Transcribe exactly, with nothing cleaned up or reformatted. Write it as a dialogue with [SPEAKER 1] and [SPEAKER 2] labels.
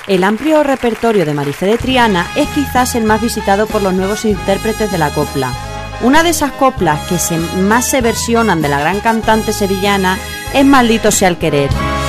[SPEAKER 1] El amplio repertorio de Marifé de Triana es quizás el más visitado por los nuevos intérpretes de la copla. Una de esas coplas que se, más se versionan de la gran cantante sevillana es Maldito sea el querer.